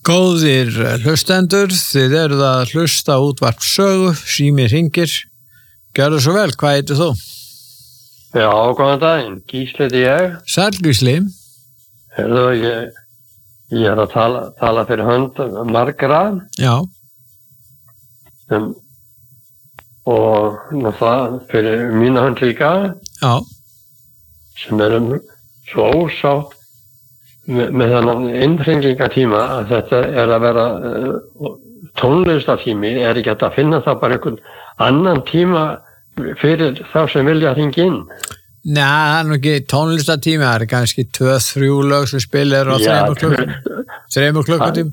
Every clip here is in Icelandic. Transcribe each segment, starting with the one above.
Góðir hlustendur, þið eruð að hlusta útvarp sögu, sími hringir. Gjörðu svo vel, hvað heitir þú? Já, góðan daginn, Gísli heiti ég. Sæll Gísli. Heyrðu, ég að tala fyrir hönd margra. Já. Og það fyrir mína hönd líka. Já. Sem svo ósátt með þennan innfrengingatíma að þetta að vera tónlistatími, ekki hægt að finna það bara einhvern annan tíma fyrir þá sem vilja hringja inn. Nei, það er nú ekki tónlistatími, það er kannski 2-3 lög sem spilir á 3 klukkutíma.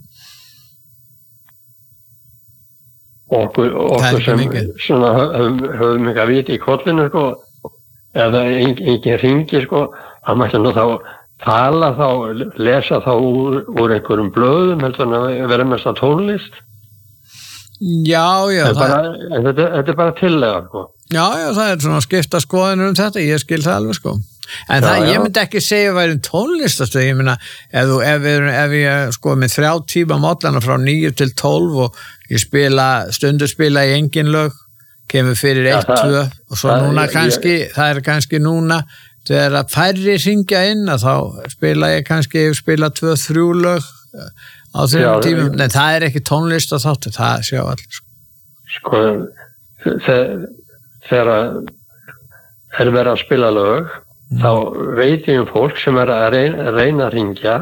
Okkur sem svona höfum ekki að vita í kollinu sko, eða engin hringi sko, það mætti nú þá tala þá, lesa þá úr einhverjum blöðum, heldur að vera mest að tónlist. Já. Þetta er bara tillega, sko. Já, það er svona skipta skoðanir þetta, ég skil það alveg, sko. En ég myndi ekki segja að væri tónlistastöð, ég meina, ef ég sko með 3 tíma mótlana frá 9 til 12 og ég stundur spila í engin lög, kemur fyrir 1-2 og svo núna kannski, það er kannski núna, þegar að færri hringja inn að þá spila ég kannski 2-3 lög á 3 tímum, en það er ekki tónlist að þáttu, það sjá allir. Sko, þegar er verið að spila lög, þá veit ég fólk sem er að reyna að hringja,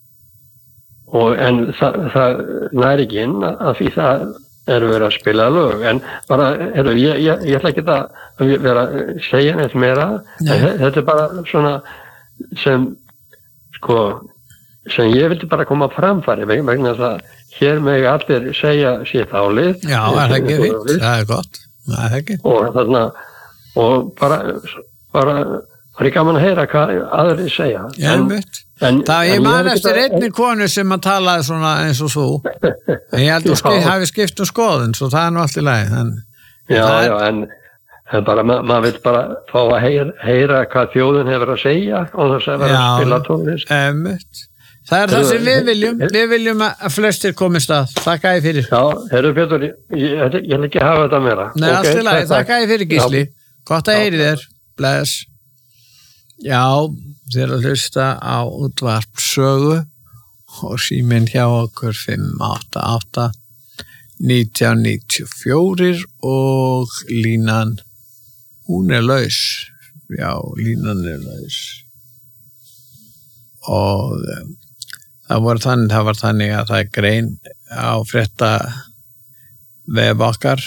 en það nær ekki inn að því það er verið að spila lög, en bara, ég ætla ekki að vera að segja neitt meira, en þetta er bara svona sem ég vildi bara koma á framfæri vegna þess að hér megi allir segja sitt álið. Já, það er ekki fínt, það er gott, það er ekki. Og bara það er gaman að heyra hvað aðrir segja. Já, ég man eftir einni konu sem að talaði svona eins og þú, en ég held að hafi skipt skoðun, svo það er nú allt í lagi. En bara, maður vil bara fá að heyra hvað þjóðin hefur að segja og þess að vera að spila tónlist. Það er það sem við viljum að flestir komist að. Þakka ég fyrir. Já, heyrðu Pétur, ég vil ekki hafa þetta meira. Nei, allt í lagi, þakka ég fyrir Gísli. Gott að heyri þér, bless. Já, þér að hlusta á útvarp sögu og síminn hjá okkur 588 1994 og línan, hún er laus. Já, línan er laus. Og það var þannig að það er grein á frétta vef okkar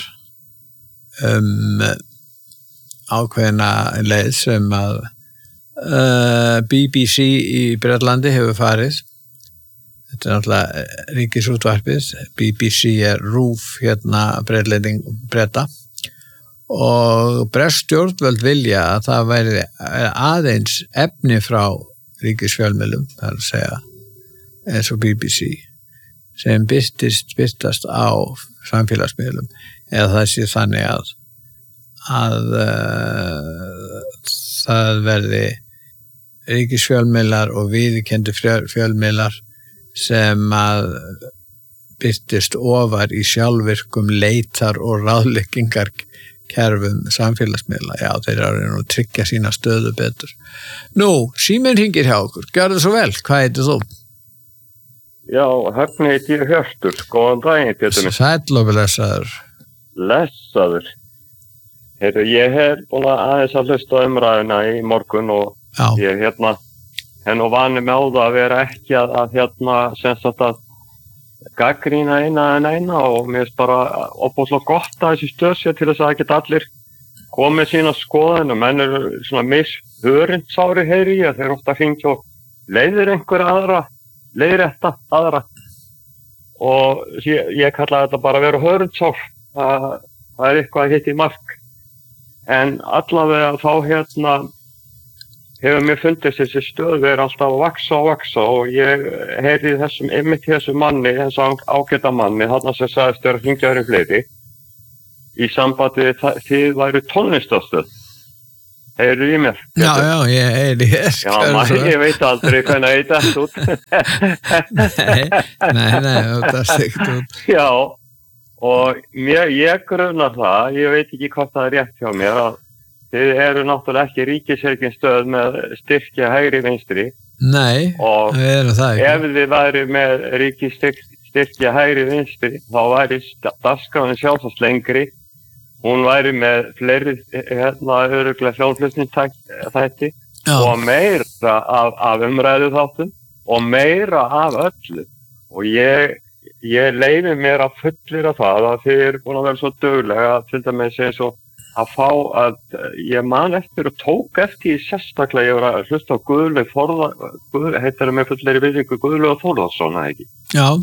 ákveðna leið sem að BBC í Bretlandi hefur farið. Þetta er náttúrulega ríkisútvarpið. BBC er RÚV Breta og bresk stjórnvöld vilja að það væri aðeins efni frá ríkisfjölmiðlum, það er að segja eins og BBC sem birtast á samfélagsmiðlum, eða það sé þannig að það verði ríkisfjölmiðlar og viðurkenndu fjölmiðlar sem að birtist ofar í sjálfvirkum leitar og ráðleggingarkerfum samfélagsmiðla. Já, þeir eru nú að tryggja sína stöðu betur. Nú, síminn hringir hjá okkur. Gjörðu svo vel, hvað heitir þú? Já, Högni heiti ég Hjörtur. Góðan daginn, Pétur. Sæll og blessaður. Blessaður. Heyrðu, ég hef búin aðeins að hlusta umræðuna í morgun og ég nú vani með á það að vera ekki að sem sagt að gagnrýna eina og mér finnst bara óbúslega gott að þessi stöð sé til þess að geta allir komið sína skoðun og menn eru svona mishörindsári heyri ég, þeir ofta hringja og leiðir leiðrétta aðra og ég kalla þetta bara að vera hörundsár, það er eitthvað að hitta í mark. En allavega þá hefur mér fundist þessi stöð er alltaf að vaksa og ég heyri þessu manni, þessu ágæta manni, þarna sem sagðist að hringja verið fleiri í sambandi þið væru tónlistastöð. Heyrðu í mér? Já, ég heyri hér. Já, ég veit aldrei hvernig ég dætt út. Nei, það segt út. Já, og ég grunar það, ég veit ekki hvað það rétt hjá mér, að þið eru náttúrulega ekki ríkisreikningsstöð með styrkja hægri vinstri. Nei, við erum það ekki. Ef þið væri með ríkisstyrkja hægri vinstri, þá væri dagskráin sjálfsagt lengri. Hún væri með fleiri örugglega fjárflutningsþætti og meira af umræðu þáttum og meira af öllu. Og ég leyfi mér að fullira það að þið eru búin að vera svo duglega til dæmis eins og að fá að ég man eftir og tók eftir sérstaklega ég var að hlusta á Guðlaug heitir það með fullri virðingu Guðlaug Þórðarsson, ekki? Já.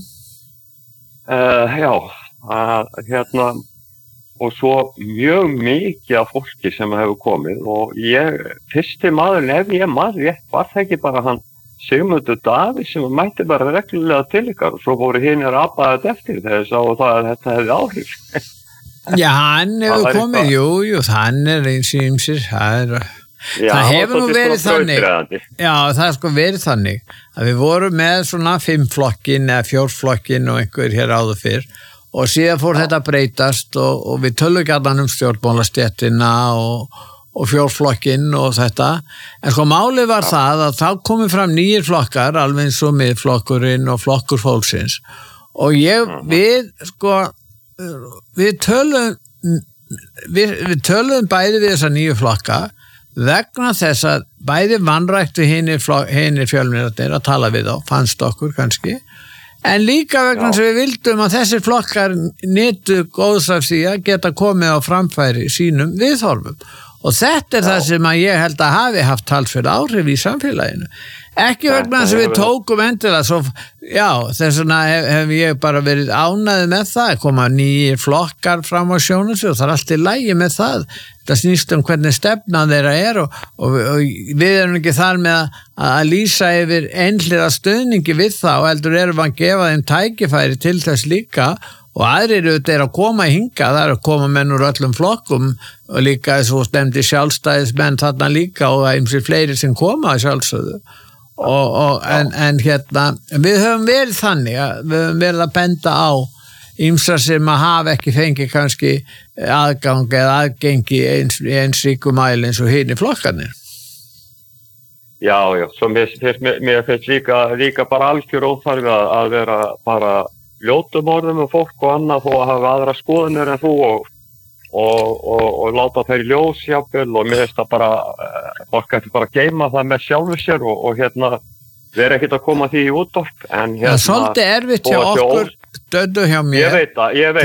Já, og svo mjög mikið af fólki sem hefur komið og fyrsti maðurinn, ef ég maður rétt, var það ekki bara hann Sigmundur Davíð sem mætti bara reglulega til ykkar og svo voru hinn að apa þetta eftir þess að þetta hefði áhrif. Já, hann hefur komið, jú, hann eins og ýmsir, það hefur nú verið þannig, já, það er sko verið þannig að við vorum með svona 5 flokkin eða 4 flokkin og einhver hér áður fyrr og síðan fór þetta breytast og við tölum gætan stjórnmálastéttina og 4 flokkinn og þetta, en sko málið var það að þá komið fram 9 flokkar, alveg eins og Miðflokkurinn og Flokkur fólksins og við töluðum bæði við þessa 9 flokka vegna þess að bæði vanræktu hinir fjölmiðlarnir að tala við þá, fannst okkur kannski, en líka vegna þess að við vildum að þessir flokkar nytu góðs af því að geta komið á framfæri sínum viðhorfum og þetta það sem að ég held að hafi haft talsverð áhrif í samfélaginu. Ekki vegna þess að við tókum endilega svo, þess vegna hef ég bara verið ánægð með það, koma 9 flokkar fram á sjónarspil og það allt í lagi með það. Það snýst hvernig stefnan þeirra og við erum ekki þar með að lýsa yfir einhliða stuðningi við það og heldur erum að gefa þeim tækifæri til þess líka og aðrir auðvitað að koma hinga, það að koma menn úr öllum flokkum og líka svo stemdi sjálfstæðismenn þarna líka og einhverjir fleiri sem koma að sjálfsögðu en við höfum verið þannig við höfum verið að benda á ýmsar sem að hafa ekki fengið kannski aðgang eða aðgengi eins ríkum mæli eins og hinir flokkarnir. Já, svo mér finnst líka bara algjör óþarfi að vera bara ljótum orðum fólk og annað þó að hafa aðra skoðunir en þú og láta þeir ljós jafnvel og mér finnst það bara fólk ætti bara að geyma það með sjálfur sér og vera ekkert að koma því í útvarp en það er svolítið erfitt hjá okkur stöðu hjá mér ég veit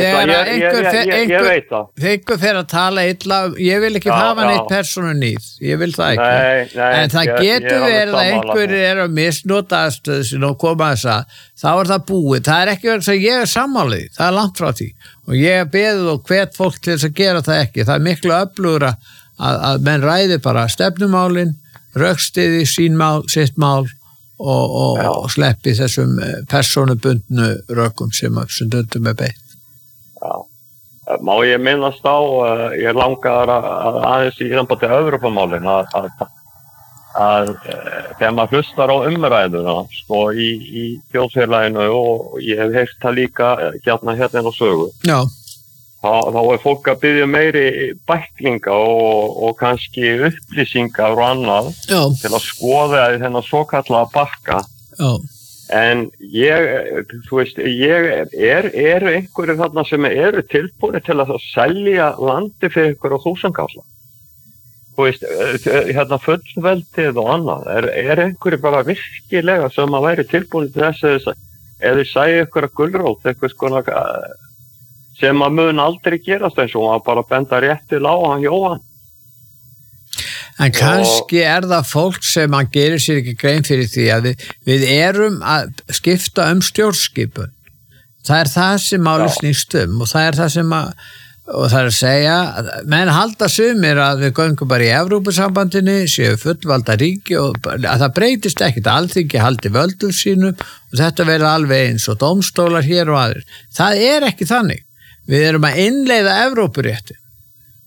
það þegar einhver fer að tala illa ég vil ekki hafa neitt persónu nýð ég vil það ekki en það getur verið að einhver að misnota aðstöðu sin og koma að þá er það búið, það er ekki verið að ég sammálið, það er langt frá því og ég beðið og hvet fólk til þess að gera það ekki, það er miklu öflugra að menn ræði bara stefnumálin rökstiði sín mál, sitt mál og sleppi þessum persónubundnu rökum sem stundum beitt. Já, má ég minnast á, ég langar að aðeins í sambandi Evrópumálin að þegar maður hlustar á umræðuna sko, í þjóðfélaginu og ég hef heyrt það líka hérna á sögu. Já. Þá er fólk að biðja meiri bæklinga og kannski upplýsingar og annað til að skoða þennan svokallaða bakka. Já. En þú veist, eru einhverjir þarna sem eru tilbúinir til að selja landi fyrir einhverju 1000 kalla? Þú veist, fullveldið og annað. Er einhverjir bara virkilega sem að væri tilbúinir til þess að eða sæja einhverja gulrót, eitthvað skona sem að mun aldrei gerast eins og að bara benda rétti á hann Jóhann. En kannski það fólk sem að gerir sér ekki grein fyrir því að við erum að skipta stjórnskipun. Það það sem máli snýst og það það sem og það að segja, menn halda sumir að við göngum bara í Evrópusambandinu, séu fullvalda ríki og að það breytist ekkert, Alþingi haldi völdum sínum og þetta verður alveg eins og dómstólar hér og aðrir. Það ekki þannig. Við erum að innleiða Evrópuréttin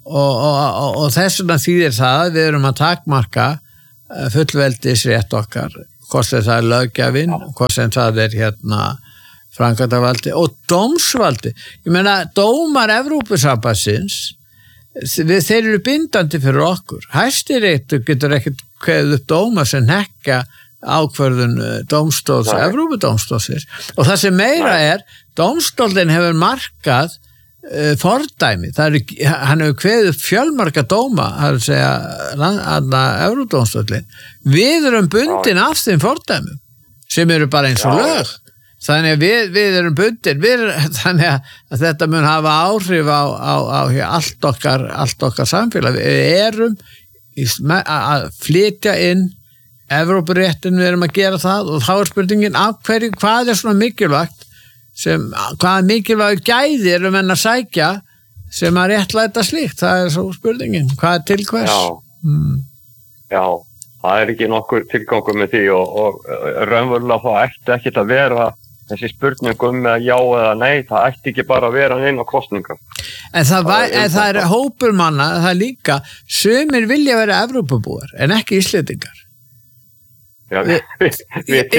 og þess vegna þýðir það að við erum að takmarka fullveldisrétt okkar, hvort sem það löggjafinn, hvort sem það framkvæmdarvaldi og dómsvaldi. Ég meina, dómar Evrópusambandsins, þeir eru bindandi fyrir okkur. Hæstiréttur getur ekkert kveðið upp dóma sem hekka ákvörðun dómstóls, Evrópudómstólsins. Og það sem meira dómstólinn hefur markað fordæmi. Hann hefur kveðið upp fjölmarga dóma, það segja Evrópudómstólinn. Við erum bundin af þeim fordæmum, sem eru bara eins og lög. Þannig að við erum bundin, þannig að þetta mun hafa áhrif á allt okkar samfélag. Við erum að flytja inn Evrópuréttin, við erum að gera það og þá spurningin af hverju, hvað svona mikilvægt, hvaða mikilvæg gæði erum menn að sækja sem að réttlæta slíkt, það svo spurningin, hvað til hvers? Já, það ekki nokkur tilgangur með því og raunverulega það ætti ekkert að vera þessi spurningum með já eða nei, það ætti ekki bara að vera inn á kosningar. En það hópur manna, það líka, sumir vilja vera Evrópubúar en ekki Íslendingar. Já, við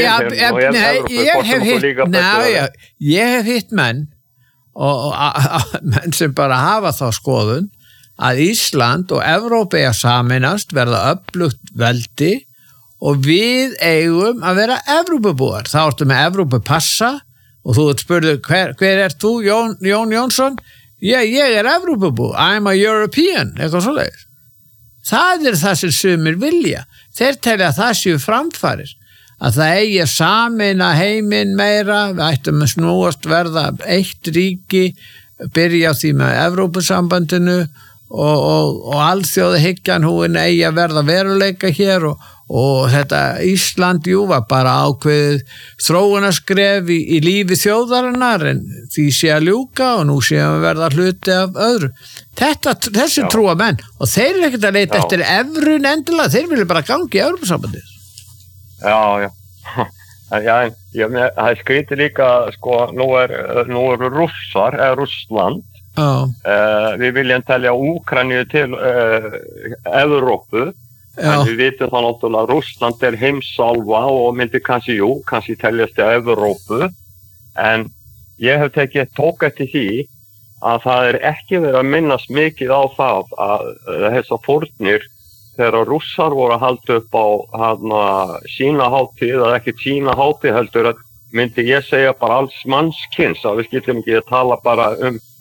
ég hef hitt menn og menn sem bara hafa þá skoðun að Ísland og Evrópa sameinast, verða öflugt veldi og við eigum að vera Evrópubúar. Þá ertu með Evrópupassa og þú spurður hver ert þú, Jón Jónsson? Ég Evrópubú, I'm a European, eitthvað svoleiðis. Það það sem sumir vilja. Þeir telja að það séu framfarir, að það eigi að sameina heiminn meira, við ættum að snúast verða eitt ríki, byrja á því með Evrópusambandinu og alþjóðahyggjan hún eigi að verða veruleika hér og þetta Ísland var bara ákveðið þróunarskref í lífi þjóðarinnar en því sé að ljúka og nú sé að verða hluti af öðru. Þessi trúa menn og þeir ekkert að leita eftir evrun endilega, þeir vilja bara gangi í Evrópusambandið. Já. Það skrítið líka, sko, nú eru Rússar, Rússland. Við viljum telja Úkraínu til Evrópu. En við vitum þá náttúrulega að Rússland heimsálfa og myndi kannski teljast til Evrópu. En ég hef tók eftir því að það ekki verið að minnast mikið á það að þessar fórnir þegar Rússar voru að halda upp á sína hátíð eða ekki sína hátíð heldur að myndi ég segja bara alls mannskins að við skiltum ekki að tala bara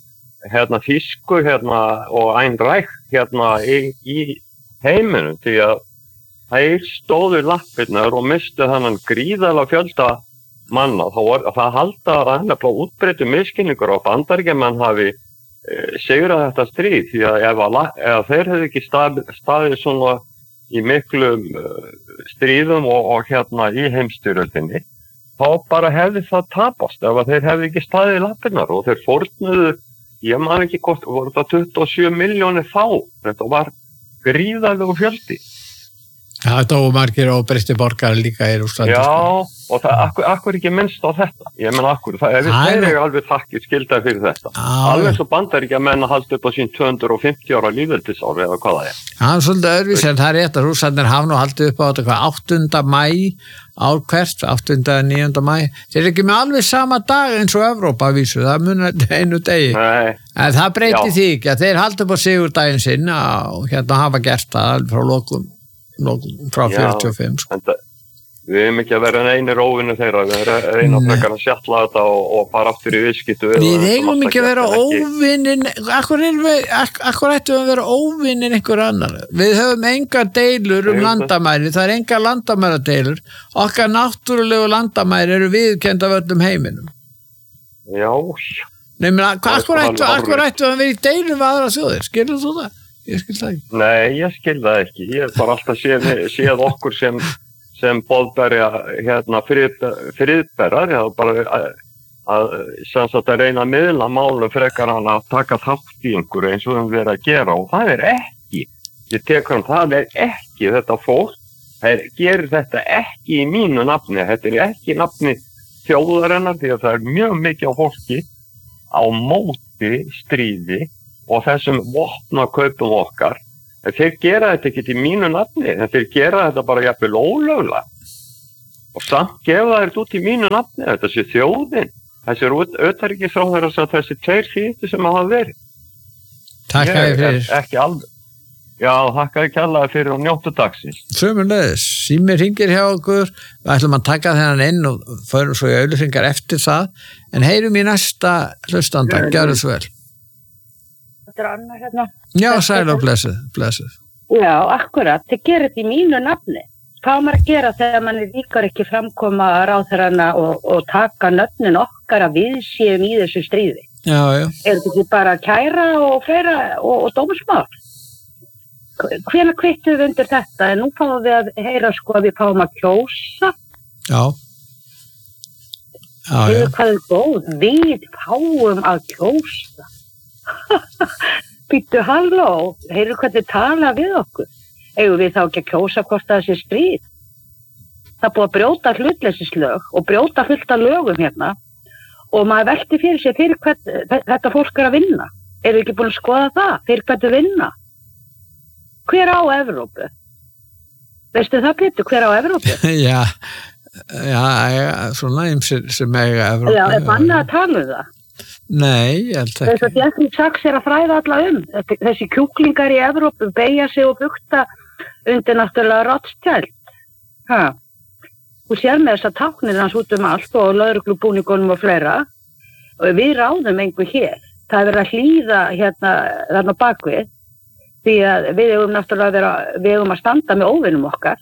þýsku og einrækt í heiminum því að þeir stóðu lappirnar og mistu þennan gríðarlega fjölda manna. Það halda að nefnilega útbreiddur misskilningur á Bandaríkjamenn hafi sigrað þetta stríð því að ef þeir hefðu ekki staðið svona í miklum stríðum og í heimsstyrjöldinni þá bara hefði það tapast ef þeir hefðu ekki staðið lappirnar og þeir fórnuðu, ég man ekki hvort, voru það 27 milljónir þá, þetta var gríðarlegu fjöldi. Já, þetta og margir óbreyttir borgarar líka í Rússlandi. Já, og það akkur ekki minnst á þetta. Ég menn akkur, þeir eru alveg þakkir skildað fyrir þetta. Alveg svo Bandaríkjamenn að halda upp á sín 250 ára lýðveldisár eða hvað það Já, svolítið öðruvísi en það rétt að Rússarnir hafa nú haldið upp á þetta 8. maí ár hvert, 8. og 9. maí. Þeir eru ekki með alveg sama dag eins og Evrópa vísu, það munar einu degi. Nei. En það breyti því ekki að þeir halda upp á sigurdaginn sinn og hafa gert það frá lokum frá 45 sko. Við erum ekki að vera einir óvinni þeirra, við erum að frekar að sjalla þetta og fara aftur í viðskiptu. Við eigum ekki að vera óvinnin, akkur ættum við að vera óvinnin einhver annar. Við höfum enga deilur landamæri, það enga landamæradeilur, okkar náttúrulegu landamæri eru viðurkennd af öllum heiminum. Já. Nei, menn, akkur ættum við að vera í deilur við aðra þjóðir, skilur þú það? Ég skil það ekki. Nei, ég skil það ekki. Ég hef bara alltaf séð okkur sem boðberja friðberrar, bara að reyna að miðla málum frekar hann að taka þátt í einhverju eins og við verið að gera og það ekki. Ég tekur það ekki þetta fólk, það gerir þetta ekki í mínu nafni, þetta ekki nafni þjóðarinnar því að það mjög mikið á fólki á móti stríði og þessum vopnakaupum okkar, en þeir gera þetta ekki í mínu nafni, en þeir gera þetta bara jafnvel ólöglega og samt gefa þeir út í mínu nafni, þetta sé þjóðin, þessir utanríkisráðherrar sem þessi 2 síðustu sem hafa verið. Takk fyrir. Ekki alveg. Já, þakkaði kærlega fyrir og njóttu dagsins. Sömuleiðis, sími hringir hjá okkur, við ætlum að taka þennan inn og förum svo í auglýsingar eftir það, en heyrum í næsta hlustanda, gjörðu svo vel. Þetta er Anna hérna. Já, sæl og blessuð. Já, akkurat, þið gerir þetta í mínu nafni. Hvað maður að gera þegar manni líkar ekki framkoma ráðherrana og taka nöfnin okkar að við séum í þessu stríði? Já. Er þetta ekki bara að kæra og fleira og dómsmál? Hvenær kvittum við undir þetta? En nú fáum við að heyra sko að við fáum að kjósa. Já. Hvað er góð? Við fáum að kjósa. Býttu halló, heyrðu hvernig tala við okkur. Eigum við þá ekki að kjósa hvort það sé stríð? Það búið að brjóta hlutleysislög og brjóta fullt af lögum hérna og maður velti fyrir sér fyrir hvern þetta fólk er að vinna. Erum við ekki búin að skoða það? Fyrir hvern þau vinna? Hver á Evrópu? Veistu það, Pétur, hver á Evrópu? Já, svona sem eiga Evrópu. Já, er bannað að tala það? Nei, ég held ekki. Þess að Jeffrey Sachs er að fræða alla þessi kjúklingar í Evrópu beygja sig og bukta undir náttúrulega Rothschild. Þú sér með þess að táknir hans út allt og lögreglubúningunum og fleira og við ráðum einhver hér. Það er verið að hlýða hérna þarna bakvið því að við eigum náttúrulega við eigum að standa með óvinum okkar.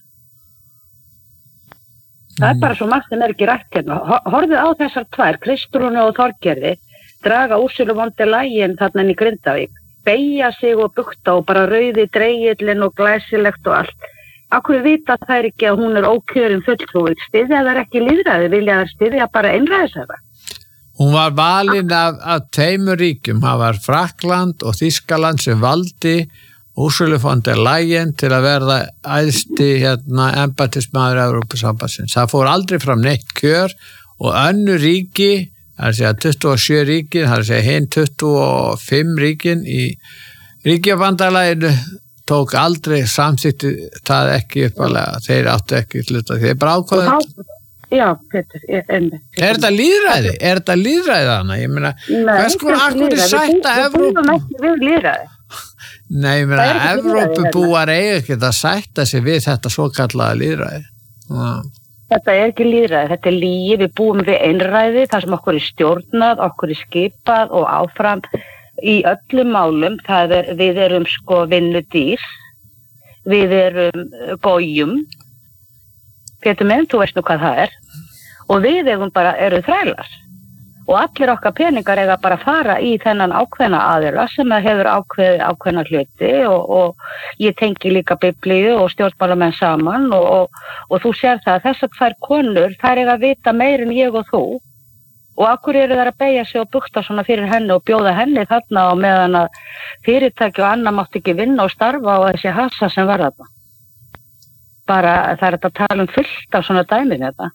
Það er bara svo margt sem er ekki rætt hérna. Horfið á þessar 2, Kristrúnu og Þorgerði, draga Úrsulu von der Leyen þarna inn í Grindavík, beygja sig og bukta og bara rauði dreigillinn og glæsilegt og allt. Akkur vita þær ekki að hún er ókjörin fulltrúi, styðja þær ekki lýðræði, vilja þær styðja bara einræðisherra. Hún var valin af 2 ríkjum, það var Frakkland og Þýskaland sem valdi Úrsulu von der Leyen til að verða æðsti embættismaður Evrópusambandsins. Það fór aldrei fram neitt kjör og önnur ríki, það er að segja 27 ríkin, það er að segja hinn 25 ríkin í ríkjabandalaginu tók aldrei samþykti það ekki uppalega, þeir áttu ekki hluta, þeir bara ákváðu. Já, Pétur, Er þetta lýðræði? Er þetta lýðræði þannig? Ég meina, hvers konar akkur sætta Evrópu? Við búum ekki við lýðræði. Nei, ég meina, Evrópubúar eiga ekki að sætta sig við þetta svo kallaða lýðræði. Þetta er ekki lýðræði, þetta er lygi, við búum við einræði, þar sem okkur er stjórnað, okkur er skipað og áfram í öllum málum, við erum sko vinnudýr, við erum gójum, Pétur minn, þú veist nú hvað það er, og við erum þrælar. Og allir okkar peningar eiga bara að fara í þennan ákveðna aðila sem hefur ákveðna hluti og ég tengi líka Biblíu og stjórnmálamenn saman og þú sér það að þessar 2 konur, þær eiga að vita meir en ég og þú og akkur eru þær að beygja sig og bukta svona fyrir henni og bjóða henni þarna og meðan að fyrirtæki og annað mátti ekki vinna og starfa og þessi hassa sem var þarna. Bara það er að tala fullt af svona dæmin þetta.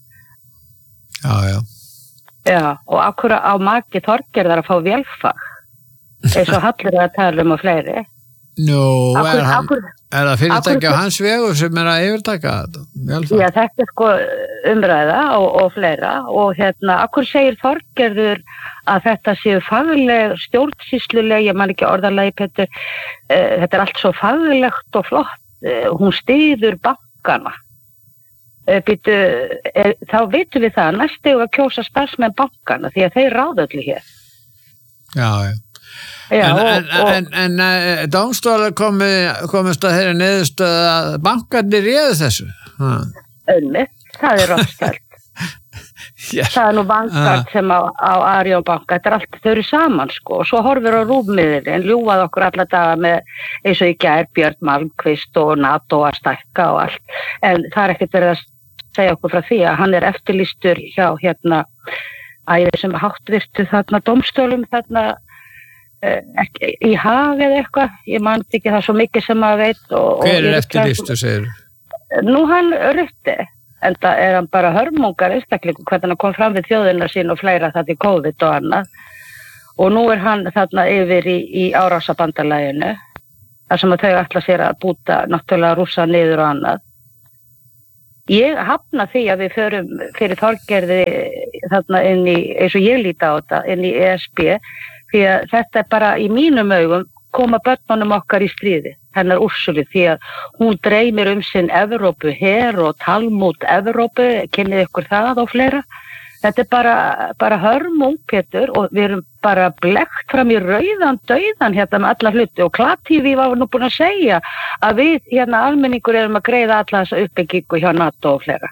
Já. Já, og akkur á maki Þorgerðar að fá vélfag, eins og Hallur að tala og fleiri. Nú, er það fyrirtæki á hans vegu sem er að yfirtaka þetta? Vélfag? Já, þetta er sko umræða og fleira og akkur segir Þorgerður að þetta séu fagleg, stjórnsýsluleg, ég man ekki orðalagi Pétur, þetta er allt svo faglegt og flott, hún styður bankana. Þá vitum við það næstu að kjósa starfsmenn bankana því að þeir ráða öllu hér. Já. En dómstólar komist að þeirra niðurstöðu að bankarnir réðu þessu? Það er Rothschild. Það er nú bankar sem á Arion banka, þetta er allt, þau eru saman sko og svo horfir á rúfmiðilinn, ljúað okkur alla daga með eins og í gær Björn Malmquist og NATO að stækka og allt, en það er ekkert verið að segja okkur frá því að hann er eftirlýstur hjá þessum háttvirtu þarna dómstólum þarna í Haag eða eitthvað, ég man ekki það svo mikið sem maður veit. Hver er eftirlýstur, segir? Nú hann Rutte. En það er hann bara hörmungar einstaklingu hvernig hann kom fram við þjóðina sín og fleira það í COVID og annað og nú hann þarna yfir í árásabandalaginu þar sem að þau ætla sér að búta náttúrulega Rússa niður og annað. Ég hafna því að við förum fyrir Þorgerði þarna inn í, eins og ég líti á þetta, inn í ESB, því að þetta bara í mínum augum koma börnunum okkar í stríði, hennar Úrsulu, því að hún dreymir sinn Evrópu her og Talmúd Evrópu, kynnið ykkur það og fleira. Þetta er bara hörmung, Pétur, og við erum bara blekkt fram í rauðan dauðan hérna með alla hluti og Klatt-TV var nú búin að segja að við hérna almenningur erum að greiða alla þessa uppbyggingu hjá NATO og fleira.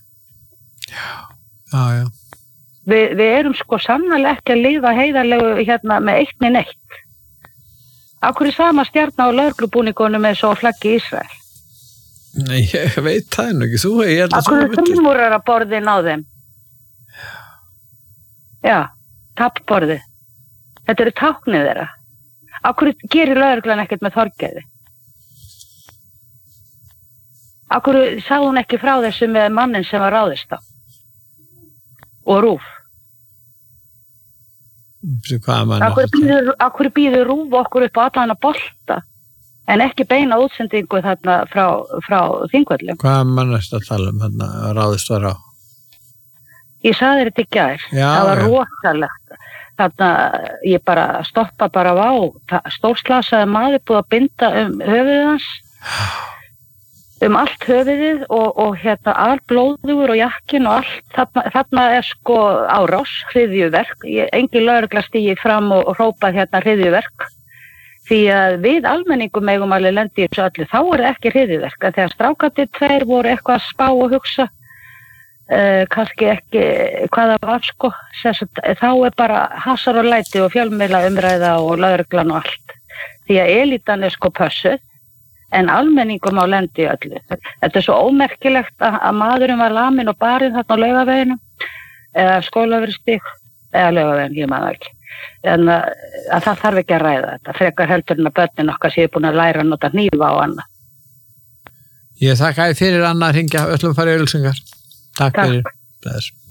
Já. Við erum sko sannarlega ekki að lifa heiðarlegu hérna með eitt né neitt. Af hverju sama stjarna á lögreglubúningunum með svo flaggi Ísrael? Nei, ég veit það nú ekki. Af hverju þummurar að borðin á þeim? Já, tappborði. Þetta eru táknið þeirra. Af hverju gerir lögreglan ekkert með Þorgerði? Af hverju sá hún ekki frá þessu með mannin sem var ráðist á? Og RÚV? Af hverju býður RÚV okkur upp á allan að bolta en ekki beina útsendingu þarna frá Þingvöllum? Hvaða mann ertu að tala þarna ráðist var á? Ég sagði þetta í gær, það var rosalegt. Þarna ég bara stoppa bara á, stórslasaði maður búið að binda höfuðið hans, allt höfuðið og hérna alblóðugur og jakkin og allt. Þarna sko árás, hryðjuverk. Engin lögregla stígi fram og hrópað hérna hryðjuverk. Því að við almenningum eigum alveg lendi í þessu öllu, þá er ekki hryðjuverk. Þegar strákarnir tveir voru eitthvað að spá og hugsa, kannski ekki hvaða var sko, þá er bara hasar og læti og fjölmiðla umræða og lögreglan og allt, því að elítan er sko pössuð en almenningum á lendi öllu. Þetta er svo ómerkilegt að maðurinn var lamin og barinn þarna á Laugaveginum eða Skólavörðustíg eða Laugavegin, ég maður ekki, en að það þarf ekki að ræða þetta, frekar heldur en að börnin okkar séu búin að læra að nota hnífa á annað. Ég þakka þér fyrir, Anna, að hringja, öllum farið auglýsingar. Takk fyrir þess.